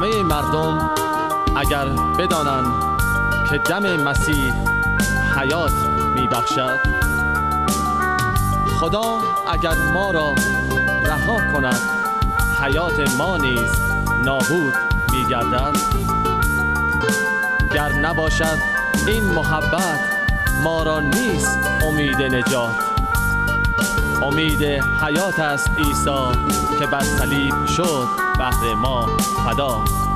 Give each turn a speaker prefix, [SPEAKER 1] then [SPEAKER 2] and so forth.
[SPEAKER 1] همه مردم اگر بدانند که دم مسیح حیات میبخشد، خدا اگر ما را رها کند حیات ما نیز نابود میگردد. گر نباشد این محبت، ما را نیست امید نجات. امید حیات است عیسی که بر صلیب شد بهر ما فدا.